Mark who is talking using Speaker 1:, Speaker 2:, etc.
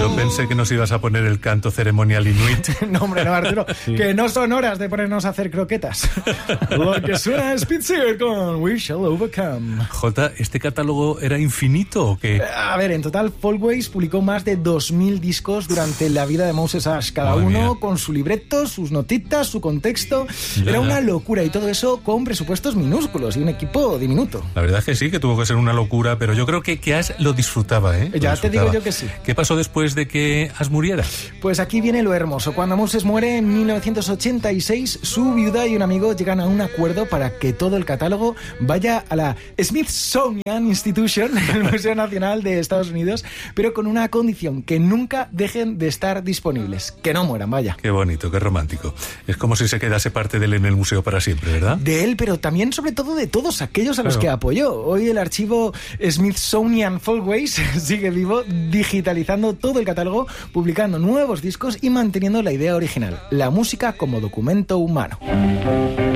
Speaker 1: Yo pensé que nos ibas a poner el canto ceremonial inuit.
Speaker 2: No, hombre, no, Arturo, sí. Que no son horas de ponernos a hacer croquetas. Lo que suena es Pete Seeger con We Shall Overcome.
Speaker 1: Jota, ¿este catálogo era infinito o qué?
Speaker 2: A ver, en total Folkways publicó más de 2000 discos durante la vida de Moses Ash, cada uno con su libreto, sus notitas, su contexto. Era una locura, y todo eso con presupuestos minúsculos y un equipo diminuto.
Speaker 1: La verdad es que sí, que tuvo que ser una locura, pero yo creo que Ash lo disfrutaba, ¿eh?
Speaker 2: Ya te digo yo que sí.
Speaker 1: ¿Qué pasó después de que Ash muriera?
Speaker 2: Pues aquí viene lo hermoso. Cuando Moses muere en 1986, su viuda y un amigo llegan a un acuerdo para que todo el catálogo vaya a la Smithsonian Institution, el Museo Nacional de Estados Unidos, pero con una condición: que nunca dejen de estar disponibles, que no mueran, vaya.
Speaker 1: Qué bonito, qué romántico. Es como si se quedase parte de él en el museo para siempre, ¿verdad?
Speaker 2: De él, pero también, sobre todo, de todos aquellos a los que apoyó. Hoy el archivo Smithsonian Folkways sigue vivo, digitalizando todo el catálogo, publicando nuevos discos y manteniendo la idea original: la música como documento humano.